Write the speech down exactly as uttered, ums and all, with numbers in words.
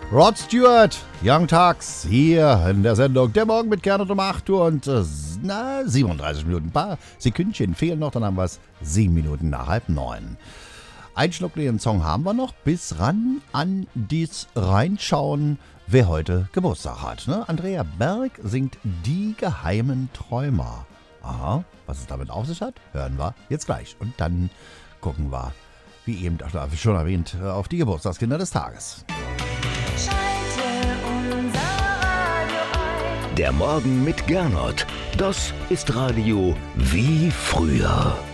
Rod Stewart, Young Turks, hier in der Sendung Der Morgen mit Gernot um acht Uhr und äh, na, siebenunddreißig Minuten. Ein paar Sekündchen fehlen noch, dann haben wir es sieben Minuten nach halb neun. Einen schnuckligen Song haben wir noch, bis ran an dies reinschauen, wer heute Geburtstag hat. Ne? Andrea Berg singt Die geheimen Träumer. Aha, was es damit auf sich hat, hören wir jetzt gleich. Und dann gucken wir, wie eben schon erwähnt, auf die Geburtstagskinder des Tages. Der Morgen mit Gernot. Das ist Radio wie früher.